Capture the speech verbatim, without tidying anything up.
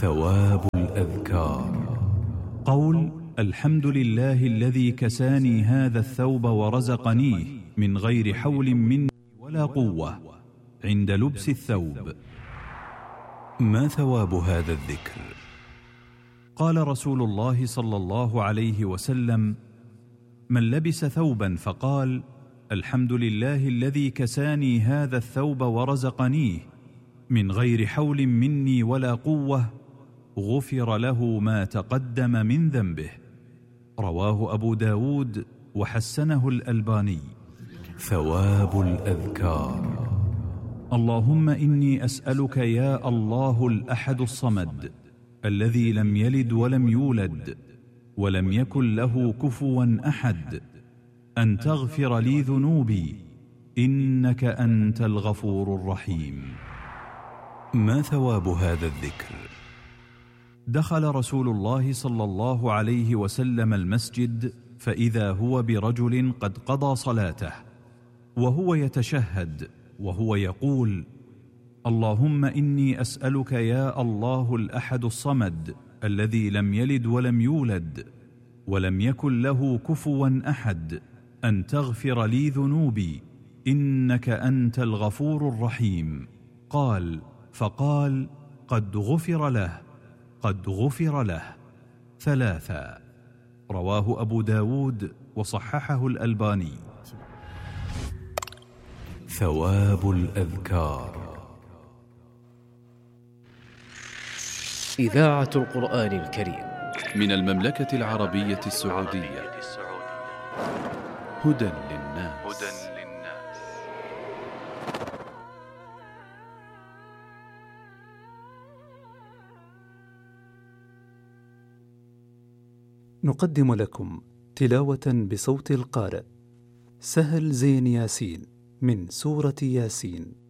ثواب الأذكار. قول الحمد لله الذي كساني هذا الثوب ورزقنيه من غير حول مني ولا قوة عند لبس الثوب. ما ثواب هذا الذكر؟ قال رسول الله صلى الله عليه وسلم: من لبس ثوبا فقال الحمد لله الذي كساني هذا الثوب ورزقنيه من غير حول مني ولا قوة غفر له ما تقدم من ذنبه. رواه أبو داود وحسنه الألباني. ثواب الأذكار. اللهم إني أسألك يا الله الأحد الصمد الذي لم يلد ولم يولد ولم يكن له كفوا أحد أن تغفر لي ذنوبي إنك أنت الغفور الرحيم. ما ثواب هذا الذكر؟ دخل رسول الله صلى الله عليه وسلم المسجد فإذا هو برجل قد قضى صلاته وهو يتشهد وهو يقول: اللهم إني أسألك يا الله الأحد الصمد الذي لم يلد ولم يولد ولم يكن له كفوا أحد أن تغفر لي ذنوبي إنك أنت الغفور الرحيم. قال فقال: قد غفر له قد غفر له ثلاثا. رواه أبو داود وصححه الألباني. ثواب الأذكار. إذاعة القرآن الكريم من المملكة العربية السعودية. هدى للناس. نقدم لكم تلاوة بصوت القارئ سهل زين ياسين من سورة ياسين.